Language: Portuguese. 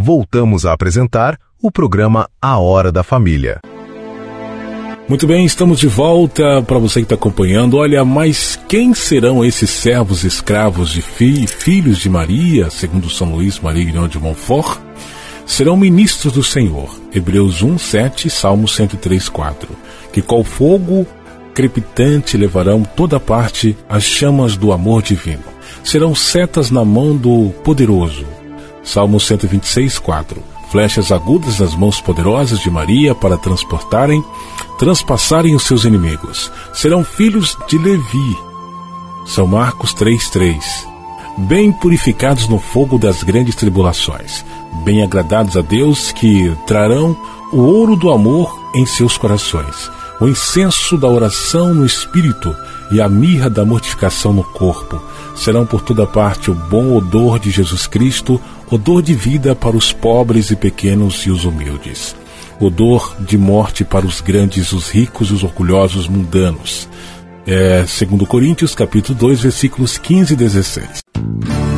voltamos a apresentar o programa A Hora da Família. Muito bem, estamos de volta para você que está acompanhando. Olha, mas quem serão esses servos escravos de filhos de Maria, segundo São Luís Maria Grignion de Montfort? Serão ministros do Senhor. Hebreus 1, 7, Salmo 103, 4. Que qual fogo crepitante levarão toda parte as chamas do amor divino. Serão setas na mão do poderoso. Salmo 126, 4. Flechas agudas nas mãos poderosas de Maria para transpassarem os seus inimigos. Serão filhos de Levi. São Marcos 3:3. Bem purificados no fogo das grandes tribulações, bem agradados a Deus, que trarão o ouro do amor em seus corações, o incenso da oração no espírito e a mirra da mortificação no corpo. Serão por toda parte o bom odor de Jesus Cristo, odor de vida para os pobres e pequenos e os humildes, odor de morte para os grandes, os ricos e os orgulhosos mundanos. 2 Coríntios, capítulo 2, versículos 15 e 16.